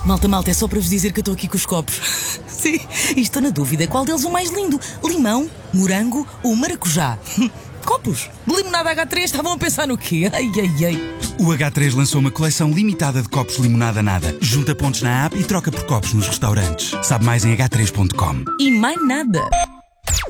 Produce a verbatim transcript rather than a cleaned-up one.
Malta, malta, é só para vos dizer que eu estou aqui com os copos. Sim, e estou na dúvida qual deles o mais lindo: limão, morango ou maracujá. Copos de limonada agá três, estavam a pensar no quê? Ai, ai, ai. O agá três lançou uma coleção limitada de copos limonada nada. Junta pontos na app e troca por copos nos restaurantes. Sabe mais em agá três ponto com. E mais nada.